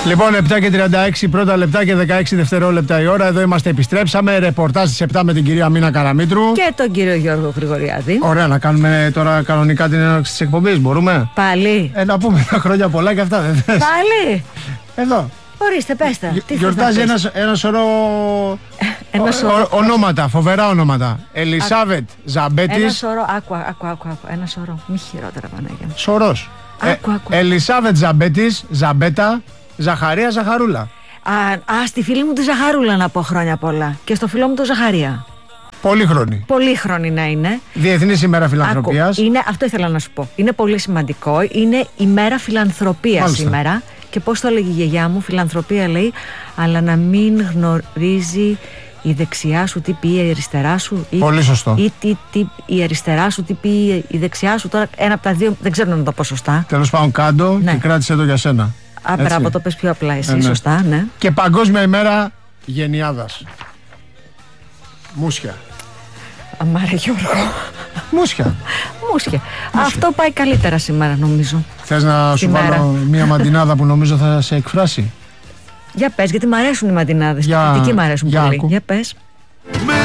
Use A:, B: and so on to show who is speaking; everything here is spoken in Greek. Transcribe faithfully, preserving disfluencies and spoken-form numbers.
A: Λοιπόν, επτά και τριάντα έξι πρώτα λεπτά και δεκαέξι δευτερόλεπτα η ώρα. Εδώ είμαστε, επιστρέψαμε. Ρεπορτάζ στις επτά με την κυρία Μίνα Καραμήτρου.
B: Και τον κύριο Γιώργο Γρηγοριάδη.
A: Ωραία, να κάνουμε τώρα κανονικά την έναρξη της εκπομπής. Μπορούμε.
B: Πάλι.
A: Ε, να πούμε τα χρόνια πολλά και αυτά, δεν θες?
B: Πάλι.
A: Εδώ.
B: Ορίστε, πες τα.
A: Γι- Γιορτάζει ένα, ένα σωρό.
B: Ένα
A: ο-
B: σωρό.
A: ο- ονόματα, φοβερά ονόματα. Ελισάβετ Ζαμπέτης.
B: Ένα σωρό. Άκου, άκου, άκου, άκου. Ένα σωρό. Μη χειρότερα, Παναγία.
A: Σωρός.
B: Άκου, άκου.
A: Ελισάβετ Ζαμπέτης, Ζαμπέτα, Ζαχαρία Ζαχαρούλα.
B: Α, α, στη φίλη μου τη Ζαχαρούλα να πω χρόνια πολλά. Και στο φίλο μου το Ζαχαρία.
A: Πολύχρονη.
B: Πολύχρονη να είναι.
A: Διεθνής ημέρα φιλανθρωπίας.
B: Άκου, είναι, αυτό ήθελα να σου πω. Είναι πολύ σημαντικό. Είναι ημέρα φιλανθρωπίας
A: Μάλιστα.
B: σήμερα. Και πώς το έλεγε η γιαγιά μου, φιλανθρωπία λέει, αλλά να μην γνωρίζει η δεξιά σου τι πει η αριστερά σου. Ή,
A: Πολύ σωστό.
B: Ή τι, τι, η αριστερά σου τι πει η δεξιά σου. Τώρα ένα από τα δύο δεν ξέρω να το πω σωστά.
A: Τέλος πάντων, κάντο
B: Ναι.
A: και κράτησε το για σένα.
B: Α,
A: Έτσι.
B: μπράβο, το πες πιο απλά εσύ,
A: Ε, ναι.
B: σωστά, ναι.
A: Και Παγκόσμια ημέρα γενιάδας. Μούσια.
B: Αμάρε Γιώργο.
A: Μούσια.
B: Μούσια. Αυτό πάει καλύτερα σήμερα νομίζω.
A: Θες να σου
B: Σήμερα.
A: βάλω μια μαντινάδα που νομίζω θα σε εκφράσει?
B: Για πες, γιατί μ' αρέσουν οι μαντινάδες.
A: Για-
B: Και οι μ' αρέσουν
A: για
B: πολύ.
A: άκου.
B: Για πες.
C: Με